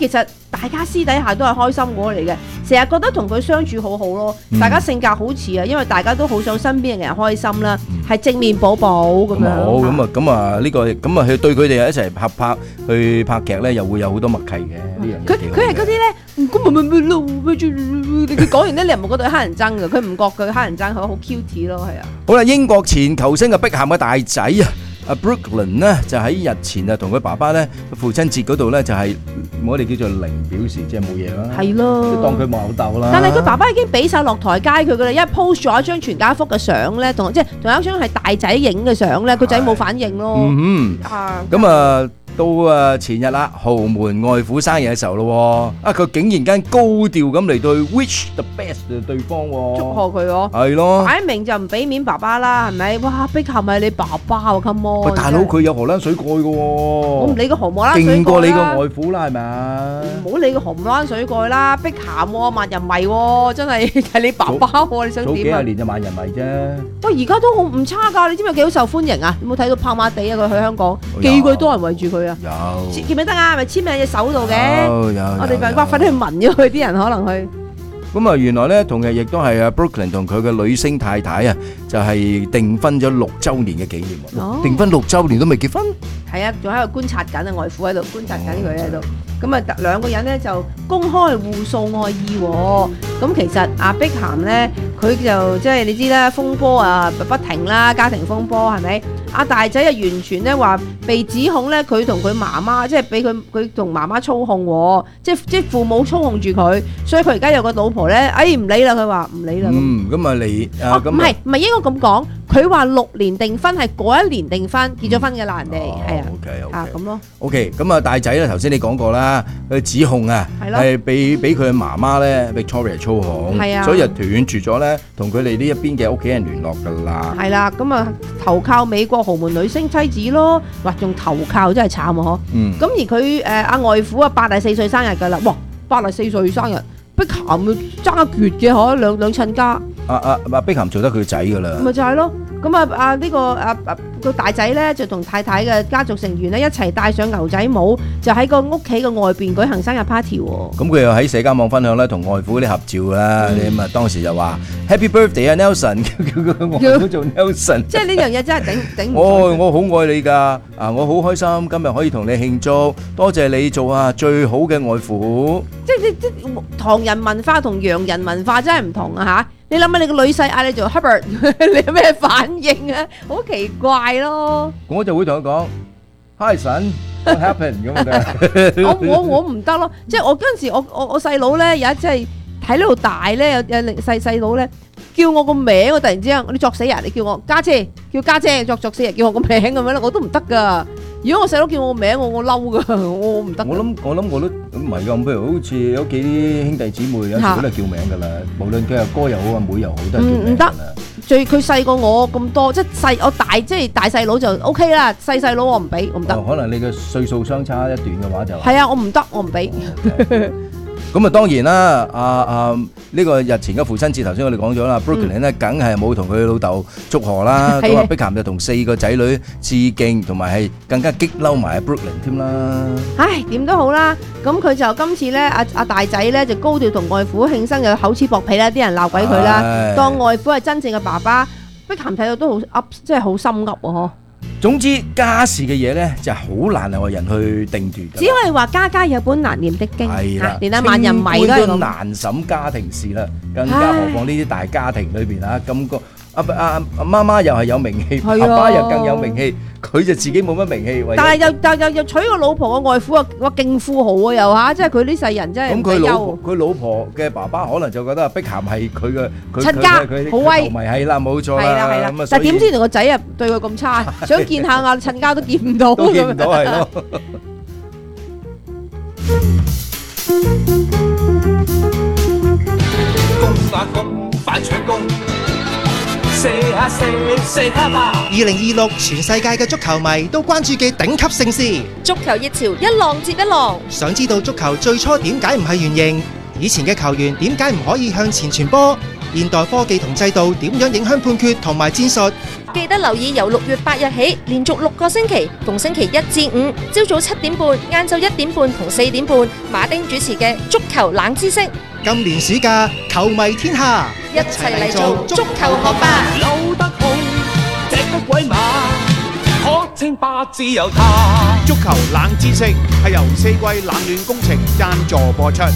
大家私底下都係開心嗰個嚟嘅，成日覺得同佢相處好好咯。 嗯大家性格好似啊，因為大家都好想身邊嘅人開心啦，係、嗯、正面寶寶咁樣。 好咁啊，咁啊呢個咁啊，佢對佢哋一齊合拍去拍劇咧，又會有好多默契嘅呢樣嘢。 佢佢係嗰啲咧，咁咪咪咪路，佢講完咧，你又唔會覺得乞人憎嘅，佢唔覺佢乞人憎，佢好 cute 咯，係啊。 好啦，英國前球星嘅碧咸嘅大仔啊！阿 Brooklyn 咧就喺日前啊，同佢爸爸咧父親節嗰度咧就係我哋叫做零表示，即係冇嘢啦。 係咯， 當佢冇老豆啦。 但係佢爸爸已經俾晒落台階佢噶啦，因為 post 咗一張全家福嘅相咧，同即係仲有一張係大仔影嘅相咧，個仔冇反應咯。 嗯哼， 啊， 咁啊到啊前日啦，豪門外父生日嘅時候咯，啊佢竟然間高調咁嚟對 wish the best 嘅對方， 祝賀佢喎。 係咯， 擺明就唔俾面爸爸啦，係咪？哇，碧咸係你爸爸喎 ，come on！ 喂，大佬佢有荷蘭水蓋嘅喎，我唔理個荷蘭水蓋啦， 勁過你個外父啦，係咪啊？ 唔好理個荷蘭水蓋啦，碧咸喎，萬人迷喎，真係係你爸爸喎，你想點啊？ 早幾廿年就萬人迷啫。 喂，而家都好唔差㗎，你知唔知幾好受歡迎啊？有冇睇到跑馬地啊？佢去香港幾鬼多人圍住佢啊？ 有記唔記得啊？咪簽名喺隻手度嘅。 有有。 我哋咪哇快啲去聞咗佢啲人可能去。 咁啊，原來咧同日亦都係阿 Brooklyn 同佢嘅女星太太啊，就係訂婚咗六週年嘅紀念喎。 哦， 訂婚六週年都未結婚？ 係啊，仲喺度觀察緊啊，外父喺度觀察緊佢喺度。咁啊，兩個人咧就公開互訴愛意喎。咁其實阿碧咸咧，佢就即係你知啦，風波啊不停啦，家庭風波係咪？阿大仔啊，完全咧話被指控咧，佢同佢媽媽即係俾佢佢同媽媽操控喎，即係即係父母操控住佢，所以佢而家有個老婆咧，哎唔理啦，佢話唔理啦。 嗯，咁啊你啊咁唔係唔係應該咁講，佢話六年訂婚係嗰一年訂婚，結咗婚嘅啦，人哋係啊。 OK OK。 啊咁咯。 OK，咁啊大仔咧，頭先你講過啦，佢指控啊係俾俾佢媽媽咧 Victoria 操控， 係啊， 所以就斷絕咗咧同佢哋呢一邊嘅屋企人聯絡㗎啦。 係啦，咁啊投靠美國豪門女星妻子咯，哇仲投靠真係慘啊嗬。 嗯。 咁而佢誒阿外父啊八十四歲生日㗎啦，哇八十四歲生日，碧咸爭一決嘅嗬，兩兩親家。 阿阿阿碧咸做得佢仔㗎啦。 咪就係咯。咁啊啊呢個啊啊個大仔咧就同太太嘅家族成員咧一齊戴上牛仔帽，就喺個屋企嘅外邊舉行生日 party 喎。 咁佢又喺社交網分享咧同外父啲合照啦，你咁啊當時就話 Happy Birthday 啊 Nelson，叫佢外父做 Nelson。 即係呢樣嘢真係頂頂唔順。 哦，我好愛你㗎，啊我好開心今日可以同你慶祝，多謝你做啊最好嘅外父。 即係即即唐人文化同洋人文化真係唔同啊嚇！你諗下你個女婿嗌你做 Hubbard， 你有咩反應啊？好奇怪咯！ 我就會同佢講 Hi son，what happened 咁嘅。 我我我唔得咯，即係我嗰陣時我我我細佬咧有一即係喺呢度大咧，有有另細細佬咧叫我個名，我突然之間你作死人，你叫我家姐，叫家姐作作死人，叫我個名咁樣咧，我都唔得噶。如果我細佬叫我個名，我我嬲噶，我唔得。我諗我諗我都唔係㗎，譬如好似屋企啲兄弟姊妹有時都係叫名㗎啦，無論佢係哥又好阿妹又好，都係叫名㗎啦。 最佢細過我咁多，即係細我大即係大細佬就 O K 啦，細細佬我唔俾，我唔得。 可能你嘅歲數相差一段嘅話就係啊，我唔得，我唔俾。 咁啊，當然啦，阿阿呢個日前嘅父親節，頭先我哋講咗啦 ，Brooklyn 咧梗係冇同佢老豆祝賀啦。咁啊，碧咸就同四個仔女致敬，同埋係更加激嬲埋阿 Brooklyn 添啦。 唉，點都好啦，咁佢就今次咧，阿阿大仔咧就高調同外父慶生，又口齒薄皮啦，啲人鬧鬼佢啦，當外父係真正嘅爸爸。碧咸睇到都好噏，即係好心噏喎，嗬。 總之家事嘅嘢咧就係好難係外人去定奪嘅。 只可以話家家有本難念的經， 係啦， 連阿萬人迷都係咁。 難審家庭事啦，更加何況呢啲大家庭裏邊啊，咁個阿阿阿媽媽又係有名氣，爸爸又更有名氣，佢就自己冇乜名氣。 但係又又又又娶個老婆個外父啊，哇勁富豪啊又嚇，即係佢呢世人真係咁佢老佢老婆嘅爸爸可能就覺得碧咸係佢嘅親家好威， 咪係啦，冇錯啦。 係啦係啦，但係點知同個仔啊對佢咁差，想見下啊親家都見唔到， 都見唔到係咯。 公發公反搶攻。二零二六全世界嘅足球迷都關注嘅頂級盛事， 足球熱潮一浪接一浪。 想知道足球最初點解唔係圓形？以前嘅球員點解唔可以向前傳波？ 現代科技同制度點樣影響判決同埋戰術。 記得留意由六月八日起，連續六個星期，逢星期一至五，朝早七點半、晏晝一點半同四點半，馬丁主持嘅足球冷知識。 今年暑假，球迷天下， 一齊嚟做足球學霸。 扭得好，隻得鬼馬，可稱霸自由他。 足球冷知識係由四季冷暖工程贊助播出。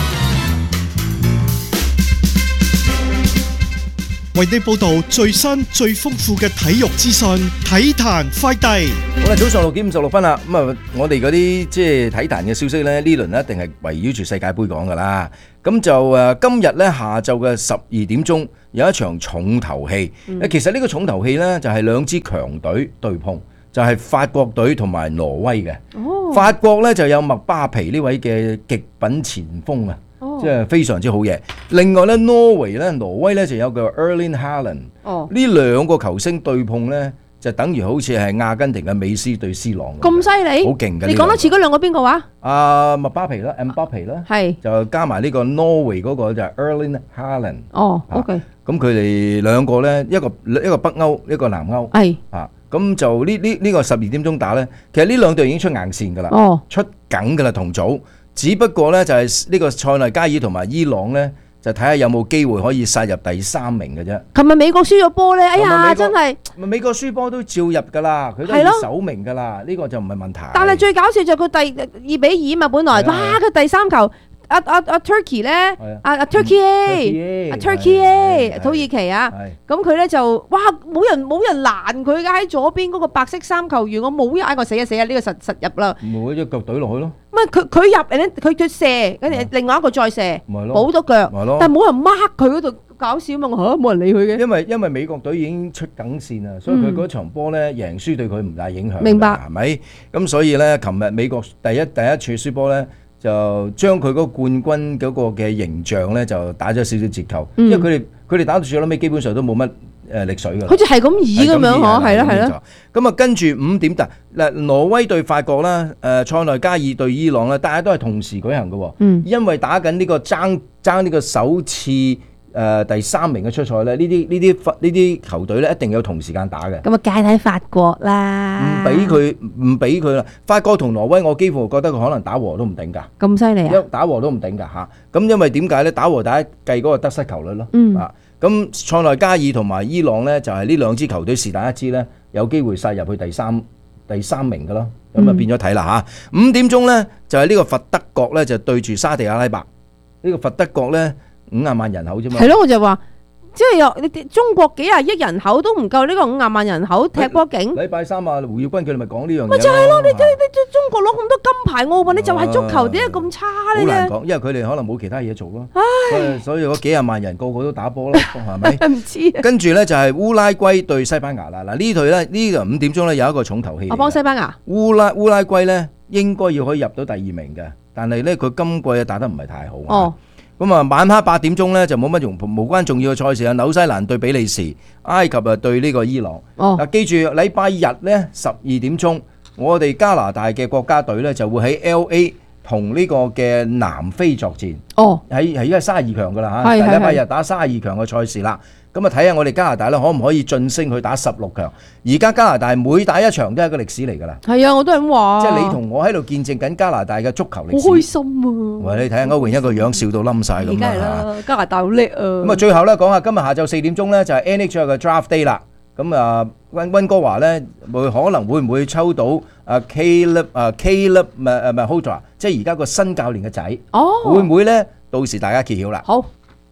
為你報道最新最豐富嘅體育資訊，體壇快遞。 好啦，早上六點五十六分啦。咁啊，我哋嗰啲即係體壇嘅消息咧，呢輪一定係圍繞住世界盃講噶啦。咁就誒，今日咧下晝嘅十二點鐘有一場重頭戲。誒、嗯，其實呢個重頭戲咧就係兩支強隊對碰，就係、是、法國隊同埋挪威嘅。哦，法國咧就有麥巴皮呢位嘅極品前鋒啊。即係非常之好嘢。另外咧，挪威咧，挪威咧就有個 Erling Haaland。哦，呢兩個球星對碰咧，就等於好似係阿根廷嘅美斯對 C 朗。 咁犀利， 好勁嘅。 你講多次嗰兩個邊個話？ 阿麥巴皮啦 ，Mbappe 啦， 係就加埋呢個挪威嗰個就係 Erling Haaland。 哦 ，OK。 咁佢哋兩個咧，一個一個北歐，一個南歐。係啊，咁就呢呢呢個十二點鐘打咧，其實呢兩隊已經出硬線㗎啦。哦，出緊㗎啦，同組。只不過咧就係呢個塞內加爾同埋伊朗咧，就睇下有冇機會可以殺入第三名嘅啫。 琴日美國輸咗波咧，哎呀真係， 美國輸波都照入噶啦，佢都係首名噶啦，呢個就唔係問題。 但係最搞笑就佢第二比二嘛，本來哇佢第三球。阿阿阿 Turkey 咧，阿阿 Turkey A，阿 Turkey A，土耳其啊，咁佢咧就哇冇人冇人攔佢㗎，喺左邊嗰個白色衫球員，我冇嗌我死啊死啊，呢個實實入啦， 冇隻腳懟落去咯。 唔係佢佢入咧，佢佢射，跟住另外一個再射，補咗腳，但係冇人 mark 佢嗰度，搞笑嘛嚇，冇人理佢嘅。 因為因為美國隊已經出緊線啦，所以佢嗰場波咧贏輸對佢唔大影響。 明白係咪？咁所以咧，琴日美國第一第一處輸波咧。就將佢嗰個冠軍嗰個嘅形象咧，就打咗少少折扣，嗯、因為佢哋佢哋打到最後尾基本上都冇乜誒力水㗎。 好似係咁以咁樣嗬，係咯係咯。 咁啊，跟住五點打嗱，挪威對法國啦，誒塞內加爾對伊朗啦，大家都係同時舉行嘅。嗯，因為打緊呢個爭爭呢個首次。誒、呃、第三名嘅出賽咧，呢啲呢啲呢啲球隊咧一定有同時間打嘅。 咁啊，梗係法國啦， 唔俾佢唔俾佢啦。法國同挪威，我幾乎覺得佢可能打和都唔頂㗎。 咁犀利啊！ 打和都唔頂㗎嚇。咁、啊、因為點解咧？打和大家計嗰個得失球率咯。 嗯。 啊，咁塞內加爾同埋伊朗咧，就係、是、呢兩支球隊是但一支咧，有機會殺入去第三第三名㗎咯。咁、嗯、啊變咗睇啦嚇。五點鐘咧就係、是、呢個佛德國咧就對住沙地阿拉伯。呢、這個佛德國咧。五廿萬人口啫嘛， 係咯，我就話，即係有你哋中國幾廿億人口都唔夠呢個五廿萬人口踢波勁。 禮拜三啊，胡耀軍佢哋咪講呢樣嘢。 咪就係咯，你你你中國攞咁多金牌奧運，你就係足球點解咁差咧？ 好難講，因為佢哋可能冇其他嘢做咯。唉，所以嗰幾廿萬人個個都打波咯，係咪？ 唔知。 跟住咧就係烏拉圭對西班牙啦。嗱呢隊咧呢個五點鐘咧有一個重頭戲。 我幫西班牙。 烏拉烏拉圭咧應該要可以入到第二名嘅，但係咧佢今季啊打得唔係太好。哦。咁啊，晚黑八點鐘咧就冇乜用無關重要嘅賽事啊，紐西蘭對比利時，埃及啊對呢個伊朗。哦，嗱記住禮拜日咧十二點鐘，我哋加拿大嘅國家隊咧就會喺 L A 同呢個嘅南非作戰。哦，喺係依家三十二強噶啦嚇，禮拜日打三十二強嘅賽事啦。咁啊睇下我哋加拿大咧可唔可以晉升去打十六強？而家加拿大每打一場都係一個歷史嚟㗎啦。 係啊，我都係咁話。 即係你同我喺度見證緊加拿大嘅足球歷史。 好開心啊！ 喂，你睇下歐榮一個樣笑到冧晒咁啦嚇。加拿大好叻啊！ 咁啊，最後咧講下今日下晝四點鐘咧就係 N H L 嘅 Draft Day 啦。咁啊，溫溫哥華咧會可能會唔會抽到啊 Caleb 啊 Caleb 唔係唔係 Hodra， 即係而家個新教練嘅仔。哦。會唔會咧？到時大家揭曉啦。 好。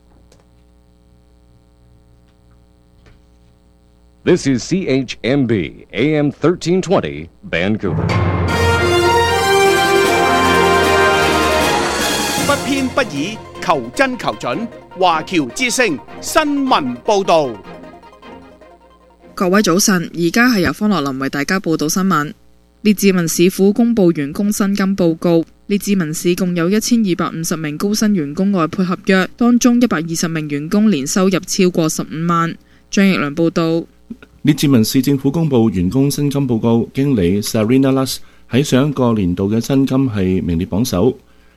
This is C H M B A M thirteen twenty Vancouver。 不偏不倚，求真求準。華僑之聲新聞報導。 各位早晨，而家係由方樂林為大家報道新聞。列治文市府公布員工薪金報告，列治文市共有一千二百五十名高薪員工外配合約，當中一百二十名員工年收入超過十五萬。張奕良報道。 列治文市政府公布員工薪金報告，經理 Sarina Luss 喺上一個年度嘅薪金係名列榜首。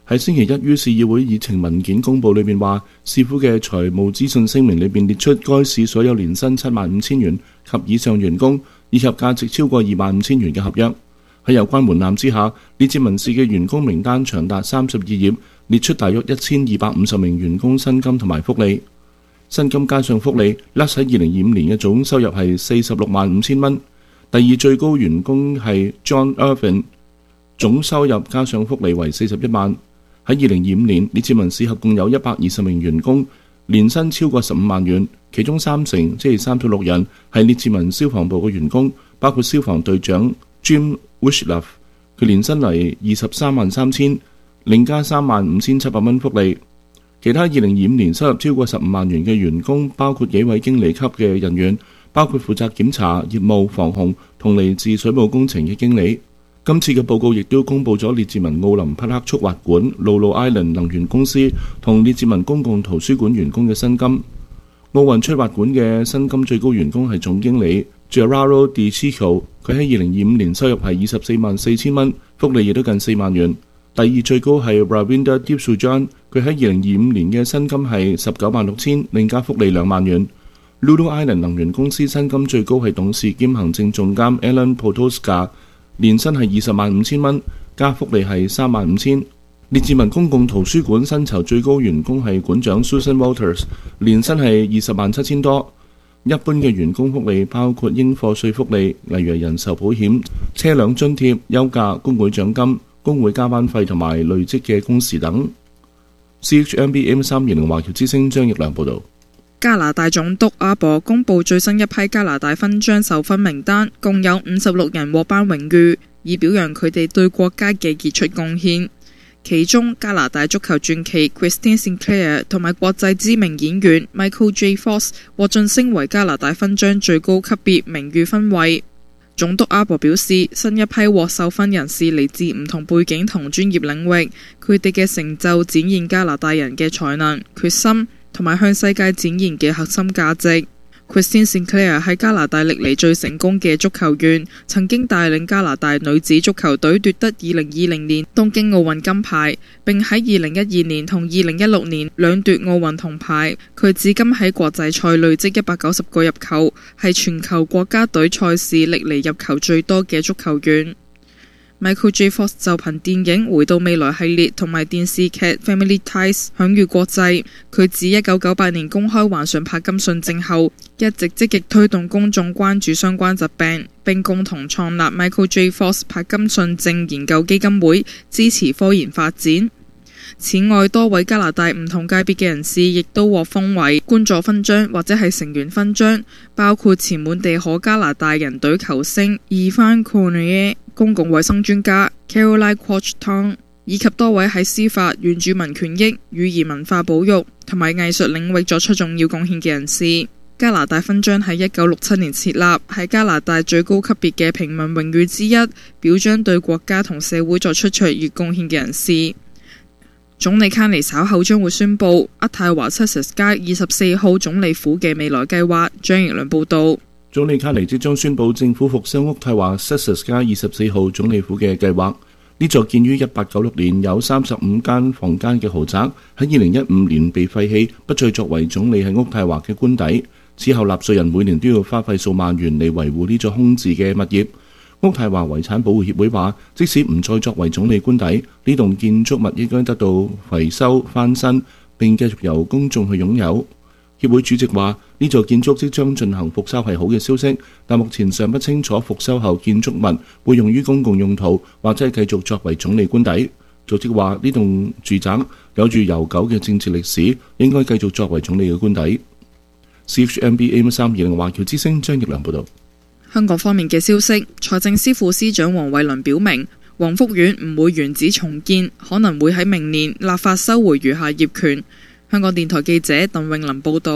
喺星期一於市議會議程文件公佈裏面話，市府嘅財務資訊聲明裏面列出該市所有年薪七萬五千元及以上員工，以及價值超過二萬五千元嘅合約。喺有關門檻之下，列治文市嘅員工名單長達三十二頁，列出大約一千二百五十名員工薪金同埋福利。薪金加上福利，甩喺二零二五年嘅總收入係四十六萬五千蚊。第二最高員工係 John Irvin， 總收入加上福利為四十一萬。喺二零二五年，列治文市合共有一百二十名員工，年薪超過十五萬元，其中三成，即係三十六人，係列治文消防部嘅員工，包括消防隊長 Jim Wishloff， 佢年薪為二十三萬三千，另加三萬五千七百蚊福利。其他二零二五年收入超過十五萬元嘅員工，包括幾位經理級嘅人員，包括負責檢查、業務、防洪同嚟自水務工程嘅經理。今次嘅報告亦都公布咗列治文奧林匹克速滑館、露露 Island 能源公司同列治文公共圖書館員工嘅薪金。奧運速滑館嘅薪金最高員工係總經理 Gerardo Di Cicco， 佢喺二零二五年收入係二十四萬四千蚊，福利亦都近四萬元。第二最高係 Ravinder Dipsujan， 佢喺二零二五年嘅薪金係十九萬六千，另加福利兩萬元。Lulu Island 能源公司薪金最高係董事兼行政總監 Alan Potoska， 年薪係二十萬五千蚊，加福利係三萬五千。列治文公共圖書館薪酬最高員工係館長 Susan Walters， 年薪係二十萬七千多。一般嘅員工福利包括應課稅福利，例如人壽保險、車輛津貼、休假、工會獎金、工會加班費同埋累積嘅工時等。C H M B A M 三二零華僑之聲張奕良報導。 加拿大總督阿博公布最新一批加拿大勳章授勳名單，共有五十六人獲頒榮譽，以表揚佢哋對國家嘅傑出貢獻。其中，加拿大足球傳奇 Christine Sinclair 同埋國際知名演員 Michael J. Fox 獲晉升為加拿大勳章最高級別名譽勳位。總督阿博表示，新一批獲授勳人士嚟自唔同背景同專業領域，佢哋嘅成就展現加拿大人嘅才能、決心同埋向世界展現嘅核心價值。Christine Sinclair 係加拿大歷嚟最成功嘅足球員，曾經帶領加拿大女子足球隊奪得二零二零年東京奧運金牌，並喺二零一二年同二零一六年兩奪奧運銅牌。佢至今喺國際賽累積一百九十個入球，係全球國家隊賽事歷嚟入球最多嘅足球員。Michael J. Fox 就憑電影《回到未來》系列同埋電視劇《Family Ties》享譽國際。佢自一九九八年公開患上柏金遜症後，一直積極推動公眾關注相關疾病，並共同創立 Michael J. Fox 柏金遜症研究基金會，支持科研發展。此外，多位加拿大唔同界別嘅人士亦都獲封為官佐勳章或者係成員勳章，包括前滿地可加拿大人隊球星 Yvan Cournoyer、公共衛生專家 Caroline Quach-Tong， 以及多位喺司法、原住民權益、語言文化保育同埋藝術領域作出重要貢獻嘅人士。加拿大勳章喺一九六七年設立，係加拿大最高級別嘅平民榮譽之一，表彰對國家同社會作出卓越貢獻嘅人士。總理卡尼稍後將會宣布渥太華 Sussex 街二十四號總理府嘅未來計劃。張奕良報道。 總理卡尼即將宣布政府復修渥太華 Sussex 街二十四號總理府嘅計劃。呢座建於一八九六年有三十五間房間嘅豪宅，喺二零一五年被廢棄，不再作為總理喺渥太華嘅官邸。此後納稅人每年都要花費數萬元嚟維護呢座空置嘅物業。渥太華遺產保護協會話，即使唔再作為總理官邸，呢棟建築物應該得到維修翻新，並繼續由公眾去擁有。協會主席話，呢座建築即將進行復修係好嘅消息，但目前尚不清楚復修後建築物會用於公共用途，或者係繼續作為總理官邸。組織話，呢棟住宅有住悠久嘅政治歷史，應該繼續作為總理嘅官邸。C H M B A M 三二零華僑之聲張奕良報道。 香港方面嘅消息，財政司副司長黃偉綸表明，宏福苑唔會原址重建，可能會喺明年立法收回餘下業權。香港電台記者鄧詠琳報道。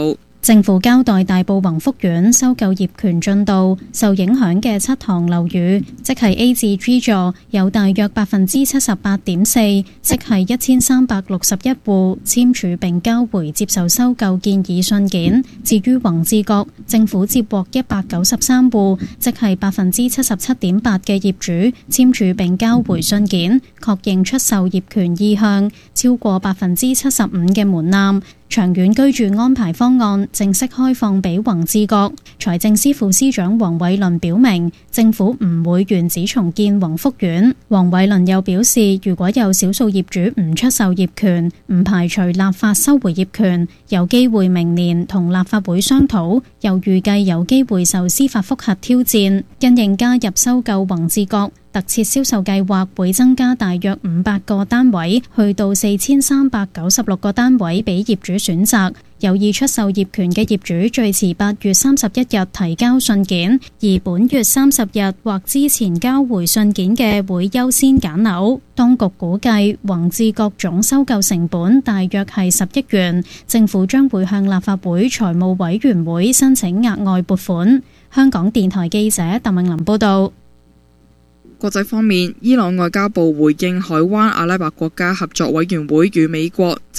政府交代大埔宏福苑收購業權進度，受影響嘅七幢樓宇，即係 A 至 G 座，有大約百分之七十八點四，即係一千三百六十一戶簽署並交回接受收購建議信件。至於宏志閣，政府接獲一百九十三戶，即係百分之七十七點八嘅業主簽署並交回信件，確認出售業權意向，超過百分之七十五嘅門檻。長遠居住安排方案正式開放俾宏志閣。財政司副司長黃偉綸表明，政府唔會原址重建宏福苑。黃偉綸又表示，如果有少數業主唔出售業權，唔排除立法收回業權，有機會明年同立法會商討，又預計有機會受司法覆核挑戰。因應加入收購宏志閣，特設銷售計劃會增加大約五百個單位，去到四千三百九十六個單位俾業主選擇。有意出售業權嘅業主最遲八月三十一日提交信件，而本月三十日或之前交回信件嘅會優先揀樓。當局估計宏志閣總收購成本大約係十億元，政府將會向立法會財務委員會申請額外撥款。香港電台記者鄧永琳報道。 國際方面，伊朗外交部回應海灣阿拉伯國家合作委員會與美國